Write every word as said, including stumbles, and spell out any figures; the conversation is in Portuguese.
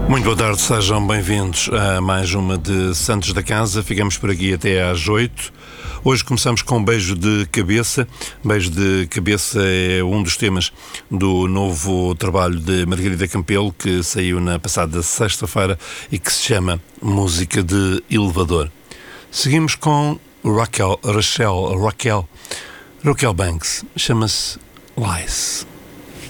Muito boa tarde, sejam bem-vindos a mais uma de Santos da Casa. Ficamos por aqui até às oito. Hoje começamos com um beijo de cabeça. Beijo de cabeça é um dos temas do novo trabalho de Margarida Campelo, que saiu na passada sexta-feira e que se chama Música de Elevador. Seguimos com Raquel, Rachel, Raquel, Raquel Banks. Chama-se Lies.